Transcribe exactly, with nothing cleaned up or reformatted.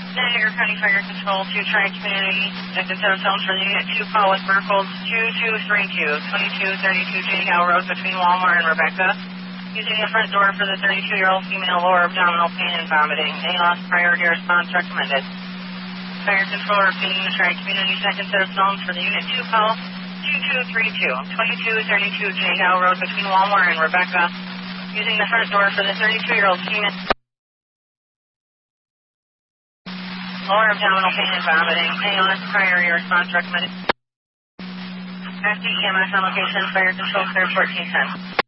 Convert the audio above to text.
Niagara County Fire Control to Tri-Community, Second Set of Tones for the Unit two call with Merkles two two three two, twenty-two thirty-two J Howe Road between Walmart and Rebecca. Using the front door for the thirty-two-year-old female, lower abdominal pain and vomiting. Any lost priority response recommended. Fire Control repeating the Tri-Community Second Set of Tones for the Unit two call two two three two, twenty-two thirty-two J Howe Road between Walmart and Rebecca. Using the front door for the thirty-two-year-old female, lower abdominal pain and vomiting. Any lost priority response recommended. F D E M S on location, Fire Control, clear fourteen ten.